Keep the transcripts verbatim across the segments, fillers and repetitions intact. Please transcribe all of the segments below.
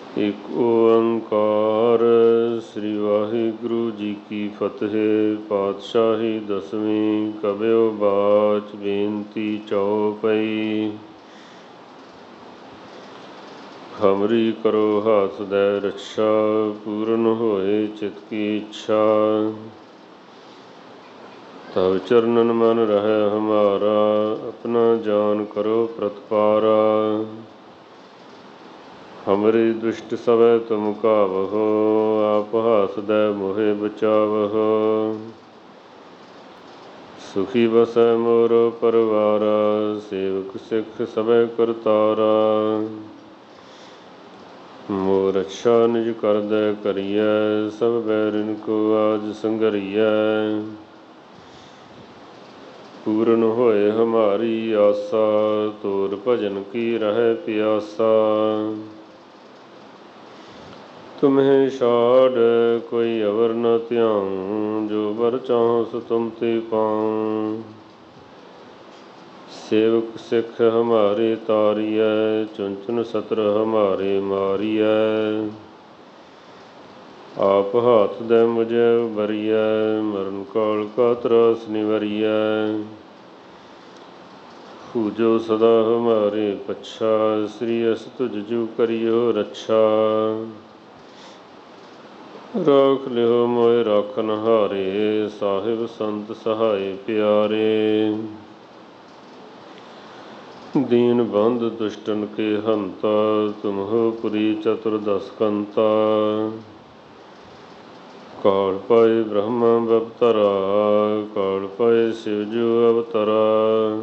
ਇੱਕ ਓੰਕਾਰ ਸ੍ਰੀ ਵਾਹਿਗੁਰੂ ਜੀ ਕੀ ਫਤਿਹ। ਪਾਤਸ਼ਾਹੀ ਦਸਵੀਂ ਕਬਿਓ ਬਾਚ ਬੇਨਤੀ ਚਉਪਈ। ਹਮਰੀ ਕਰੋ ਹਾਥ ਦੈ ਰਛਾ ਪੂਰਨ ਹੋਏ ਚਿਤ ਕੀ ਇੱਛਾ। ਤਵ ਚਰਨਨ ਮਨ ਰਹਿ ਹਮਾਰਾ ਆਪਣਾ ਜਾਨ ਕਰੋ ਪ੍ਰਤਪਾਰਾ। ਹਮਰੀ ਦੁਸ਼ਟ ਸਵੈ ਤੁਮ ਕਾਵਹੋ ਆਪ ਹਾਥ ਦੈ ਮੋਹਿ ਬਚਾਵਹੋ। ਸੁਖੀ ਬਸੈ ਮੋਰ ਪਰਵਾਰਾ ਸੇਵਕ ਸਿੱਖ ਸਭੈ ਕਰਤਾਰਾ। ਮੋਹ ਰਛਾ ਨਿਜ ਕਰਦੈ ਕਰੀਐ ਸਭ ਬੈਰਿਨ ਕੋ ਆਜ ਸੰਘਰੀਐ। ਪੂਰਨ ਹੋਏ ਹਮਾਰੀ ਆਸਾ ਤੋਰ ਭਜਨ ਕੀ ਰਹਿ ਪਿਆਸਾ। ਤੁਮਹਿ ਛਾੜ ਕੋਈ ਅਵਰ ਨ ਧਿਆਉ ਜੋ ਵਰ ਚਾਹੋ ਸੋ ਤੁਮ ਤੇ ਪਾਉ। ਸੇਵਕ ਸਿੱਖ ਹਮਾਰੇ ਤਾਰੀਐ ਚੁਨ ਚੁਨ ਸਤਰ ਹਮਾਰੇ ਮਾਰੀਐ। ਆਪ ਹਾਥ ਦੈ ਮੁਝੈ ਉਬਰੀਐ ਮਰਨ ਕਾਲ ਕਾ ਤਰਾਸ ਨਿਵਰੀਐ। ਪੂਜੋ ਸਦਾ ਹਮਾਰੇ ਪੱਛਾ ਸ੍ਰੀ ਅਸ ਤੁਜ ਜੁ ਕਰਿਓ ਰੱਛਾ। ਰਾਖ ਲਿਓ ਮੋਹਿ ਰਾਖਨ ਹਾਰੇ ਸਾਹਿਬ ਸੰਤ ਸਹਾਏ ਪਿਆਰੇ। ਦੀਨ ਬੰਧ ਦੁਸ਼ਟਨ ਕੇ ਹੰਤਾ ਤੁਮ ਹੋ ਪੁਰੀ ਚਤੁਰਦਸ ਕੰਤਾ। ਕਾਲ ਪਾਏ ਬ੍ਰਹਮਾ ਬਵਤਰਾ ਕਾਲ ਪਾਏ ਸਿਵ ਜੁ ਅਵਤਰਾ।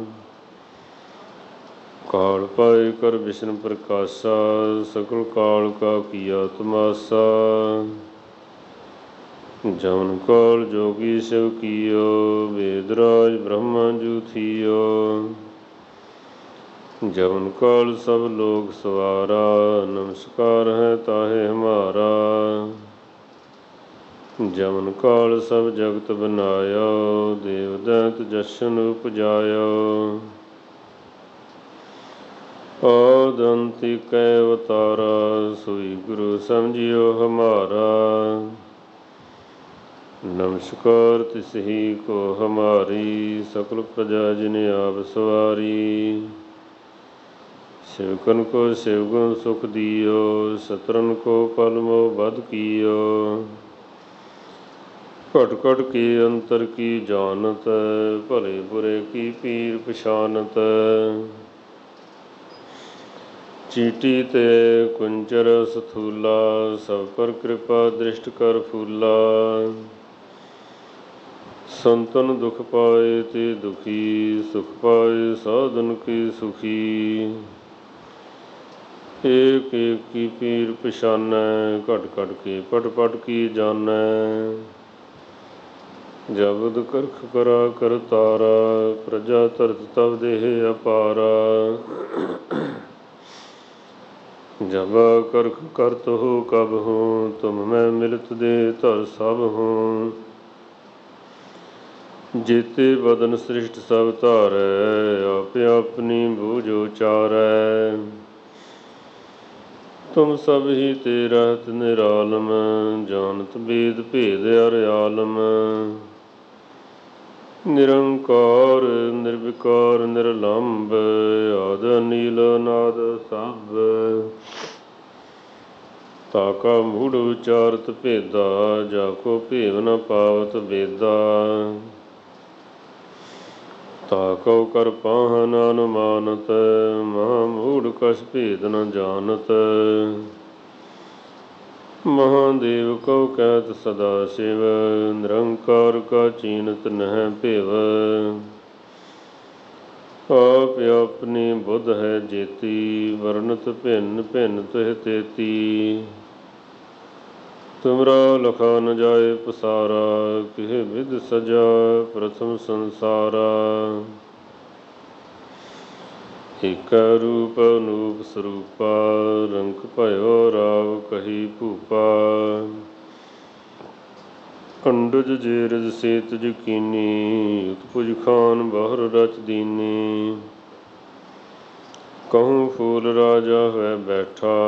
ਕਾਲ ਪਾਏ ਕਰ ਬਿਸ਼ਨ ਪ੍ਰਕਾਸ਼ਾ ਸਕਲ ਕਾਲ ਕਾ ਕੀਆ ਤਮਾਸਾ। ਜਮਨ ਕਾਲ ਜੋਗੀ ਸਿਵ ਕੀਓ ਵੇਦ ਰਾਜ ਬ੍ਰਹਮਾ ਜੁ ਥੀਓ। ਜਮਨ ਕਾਲ ਸਭ ਲੋਕ ਸਵਾਰਾ ਨਮਸਕਾਰ ਹੈ ਤਾਹੇ ਹਮਾਰਾ। ਜਮਨ ਕਾਲ ਸਭ ਜਗਤ ਬਨਾਇਓ ਦੇਵ ਦੈਂਤ ਜਸ਼ਨ ਉਪਜਾਇਓ। ਆਦਿ ਅੰਤ ਏਕੈ ਅਵਤਾਰਾ ਸੋਈ ਗੁਰੂ ਸਮਝਿਓ ਹਮਾਰਾ। ਨਮਸਕਾਰ ਤਿਸਹੀ ਕੋ ਹਮਾਰੀ ਸਕਲ ਪ੍ਰਜਾ ਜਿਨ ਆਪ ਸਵਾਰੀ। ਸੇਵਕਨ ਕੋ ਸਿਵ ਗੁਣ ਸੁਖ ਦਿਓ ਸਤਰਨ ਕੋ ਪਲ ਮੋਹ ਬਧ ਕੀਓ। ਘਟ ਘਟ ਕੇ ਅੰਤਰ ਕੀ ਜਾਨਤ ਭਲੇ ਬੁਰੇ ਕੀ ਪੀਰ ਪਛਾਨਤ। ਚੀਟੀ ਤੇ ਕੁੰਚਰ ਸਥੂਲਾ ਸਭ ਪਰ ਕਿਰਪਾ ਦ੍ਰਿਸ਼ਟ ਕਰ ਫੂਲਾ। ਸੰਤਨ ਦੁਖ ਪਾਏ ਤੇ ਦੁਖੀ ਸੁਖ ਪਾਏ ਸਾਧਨ ਕੇ ਸੁਖੀ। ਏਕ ਏਕ ਕੀ ਪੀਰ ਪਛਾਨੈ ਘਟ ਘਟ ਕੇ ਪਟ ਪਟ ਕੀ ਜਾਨੈ। ਜਬਦ ਕਰਖ ਕਰਾ ਕਰਤਾਰਾ ਪ੍ਰਜਾ ਧਰਤ ਤਵ ਦੇਹ ਅਪਾਰਾ। ਜਬਾ ਕਰਖ ਕਰਤ ਹੋ ਕਬਹੂੰ ਤੁਮ ਮੈਂ ਮਿਲਤ ਦੇ ਧਰ ਸਭ ਹੂੰ। ਜੇਤੇ ਬਦਨ ਸ੍ਰਿਸ਼ਟ ਸਭ ਧਾਰੈ ਆਪੇ ਆਪਣੀ ਬੂਝ ਉਚਾਰੈ। ਤੁਮ ਸਭ ਹੀ ਤੇ ਰਹਿਤ ਨਿਰਾਲਮ ਜਾਨਤ ਬੇਦ ਭੇਦ ਅਰ ਆਲਮ। ਨਿਰੰਕਾਰ ਨਿਰਵਿਕਾਰ ਨਿਰਲੰਭ ਆਦਿ ਅਨੀਲ ਅਨਾਦ ਅਸੰਭ। ਤਾ ਕਾ ਮੂੜ ਉਚਾਰਤ ਭੇਦਾ ਜਾ ਕੋ ਭੇਵ ਨ ਪਾਵਤ ਵੇਦਾ। ਤਾ ਕਉ ਕਰ ਪਾਹ ਨ ਅਨੁਮਾਨਤ ਮਹਾ ਮੂੜ ਕਛ ਭੇਦ ਨ ਜਾਨਤ। ਮਹਾਦੇਵ ਕਉ ਕਹਿਤ ਸਦਾ ਸ਼ਿਵ ਨਿਰੰਕਾਰ ਕਾ ਚੀਨਤ ਨਹਿ ਭਿਵ। ਆਪ ਆਪਣੀ ਬੁੱਧ ਹੈ ਜੇਤੀ ਵਰਨਤ ਭਿੰਨ ਭਿੰਨ ਤਿਹ ਤੇਤੀ। ਤੁਮਰਾ ਲਖਾ ਨ ਜਾਏ ਪਸਾਰਾ ਕਿਹ ਬਿਧ ਸਜਾ ਪ੍ਰਥਮ ਸੰਸਾਰਾ। ਏਕੈ ਰੂਪ ਅਨੂਪ ਸਰੂਪਾ ਰੰਕ ਭਇਓ ਰਾਵ ਕਹੀ ਭੂਪਾ। ਅੰਡਜ ਜੇਰਜ ਸੇਤਜ ਕੀਨੀ ਉਤਪੁਜ ਖਾਨ ਬਹੁਰ ਰਚ ਦੀਨੀ। ਕਹੂੰ ਫੂਲ ਰਾਜਾ ਹੋਇ ਬੈਠਾ